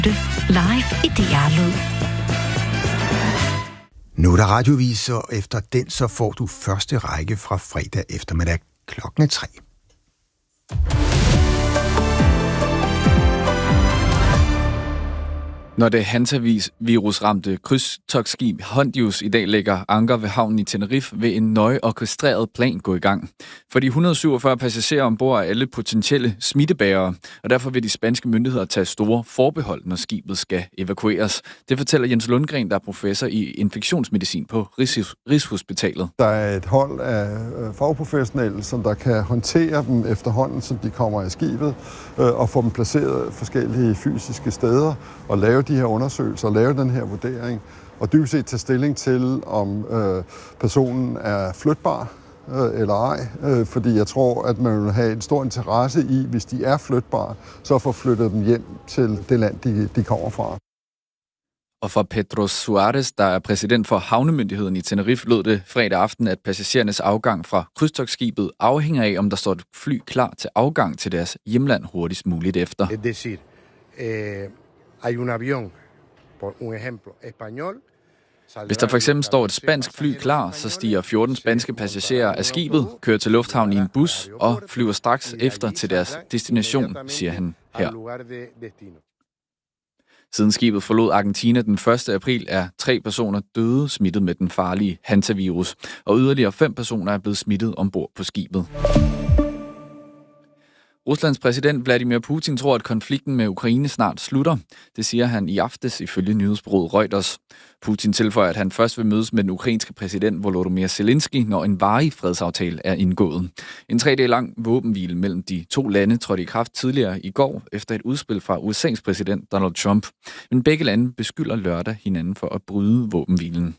Live i DR Lyd. Nu er der radiovis, og efter den så får du første række fra fredag eftermiddag klokken 3. Når det hantavirusramte krydstogtskib Hondius i dag lægger anker ved havnen i Tenerife, vil en nøje orkestreret plan gå i gang. For de 147 passagerer ombord er alle potentielle smittebærere, og derfor vil de spanske myndigheder tage store forbehold, når skibet skal evakueres. Det fortæller Jens Lundgren, der er professor i infektionsmedicin på Rigshospitalet. Der er et hold af fagprofessionelle, som der kan håndtere dem efterhånden, som de kommer af skibet, og få dem placeret forskellige fysiske steder, og lave de her undersøgelser, og lave den her vurdering, og dybest set tage stilling til, om personen er flytbar eller ej, fordi jeg tror, at man vil have en stor interesse i, hvis de er flytbare, så få flyttet dem hjem til det land, de kommer fra. Og fra Pedro Suarez, der er præsident for havnemyndigheden i Tenerife, lød det fredag aften, at passagerernes afgang fra krydstogtskibet afhænger af, om der står et fly klar til afgang til deres hjemland hurtigst muligt efter. Es decir, hay un avión, por un ejemplo, español. Hvis der for eksempel står et spansk fly klar, så stiger 14 spanske passagerer af skibet, kører til lufthavnen i en bus og flyver straks efter til deres destination, siger han her. Siden skibet forlod Argentina den 1. april er 3 personer døde smittet med den farlige hantavirus, og yderligere 5 personer er blevet smittet ombord på skibet. Ruslands præsident Vladimir Putin tror, at konflikten med Ukraine snart slutter. Det siger han i aftes ifølge nyhedsbureauet Reuters. Putin tilføjer, at han først vil mødes med den ukrainske præsident Volodymyr Zelensky, når en varig fredsaftale er indgået. En 3 dage lang våbenhvile mellem de 2 lande trådte i kraft tidligere i går efter et udspil fra USA's præsident Donald Trump. Men begge lande beskylder lørdag hinanden for at bryde våbenhvilen.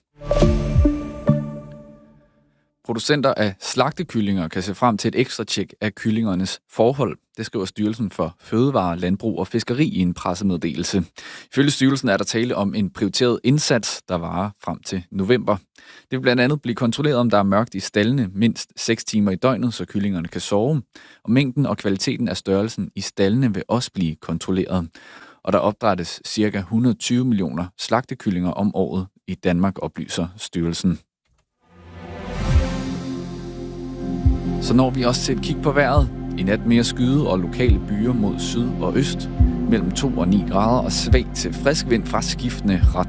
Producenter af slagtekyllinger kan se frem til et ekstra tjek af kyllingernes forhold. Det skriver Styrelsen for Fødevare, Landbrug og Fiskeri i en pressemeddelelse. Ifølge styrelsen er der tale om en prioriteret indsats, der varer frem til november. Det vil blandt andet blive kontrolleret, om der er mørkt i staldene mindst 6 timer i døgnet, så kyllingerne kan sove. Og mængden og kvaliteten af størrelsen i staldene vil også blive kontrolleret. Og der opdrættes ca. 120 millioner slagtekyllinger om året i Danmark, oplyser styrelsen. Så når vi også til et kig på vejret. I nat mere skyde og lokale byer mod syd og øst. Mellem 2 og 9 grader og svag til frisk vind fra skiftende retning.